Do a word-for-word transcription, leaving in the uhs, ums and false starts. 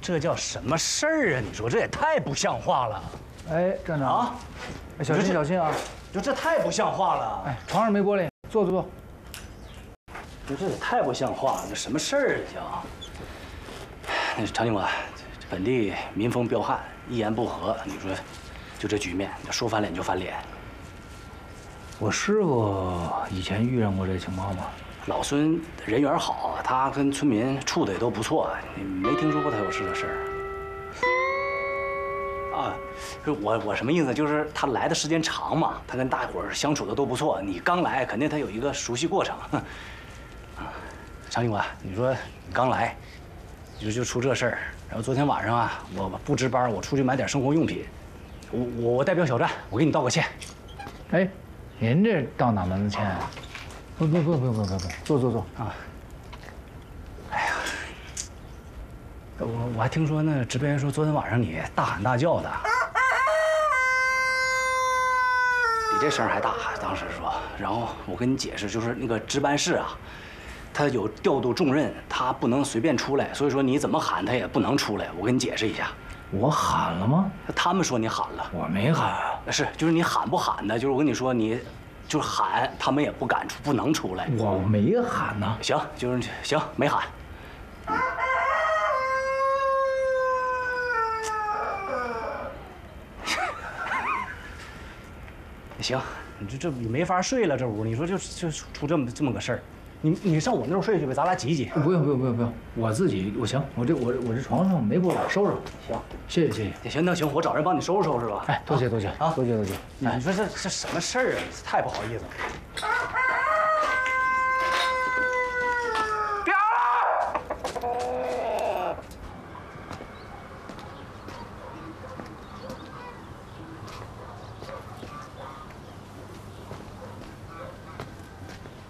这叫什么事儿啊？你说这也太不像话了！ 哎，站长啊，小心小心啊！ 就这太不像话了！ 哎，床上没玻璃，坐坐坐。 就这也太不像话了，这什么事儿啊？叫那常警官，本地民风彪悍，一言不合，你说就这局面，说翻脸就翻脸。 我师傅以前遇上过这情况吗？ 老孙人缘好，他跟村民处的也都不错，你没听说过他有事的事儿啊？就我我什么意思？就是他来的时间长嘛，他跟大伙儿相处的都不错。你刚来，肯定他有一个熟悉过程。啊，常警官，你说你刚来，就就出这事儿。然后昨天晚上啊，我不值班，我出去买点生活用品，我我我代表小站，我给你道个歉。 哎，您这道哪门子歉啊？不不不不不不不，坐坐坐啊！ 哎呀，我我还听说那值班员说昨天晚上你大喊大叫的，比这声还大。当时说，然后我跟你解释，就是那个值班室啊，他有调度重任，他不能随便出来，所以说你怎么喊他也不能出来。我跟你解释一下。 我喊了吗？ 他们说你喊了， 我没喊啊。 是，就是你喊不喊的，就是我跟你说你。就是喊，他们也不敢出，不能出来。 我没喊呢。 行，就是行，没喊。行，你这这没法睡了，这屋，你说就就出这么这么个事儿，你你上我那屋睡去呗，咱俩挤一挤。 不用不用不用不用，我自己我行，我这我我这床上没玻璃，收拾。 行， 谢谢谢谢。 行，那行，我找人帮你收拾收拾吧。 哎，多谢多谢啊，多谢多谢。 哎，你说这这什么事儿啊？太不好意思了。